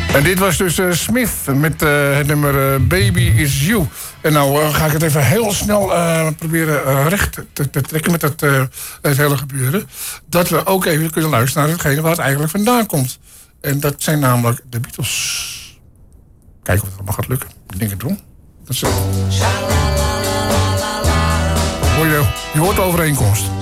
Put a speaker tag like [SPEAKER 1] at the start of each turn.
[SPEAKER 1] En dit was dus Smith met het nummer Baby Is You. En nou ga ik het even heel snel proberen recht te trekken met het hele gebeuren. Dat we ook even kunnen luisteren naar hetgene waar het eigenlijk vandaan komt. En dat zijn namelijk de Beatles. Kijken of het allemaal gaat lukken. Ik denk het doen. Dat is je hoort de overeenkomst.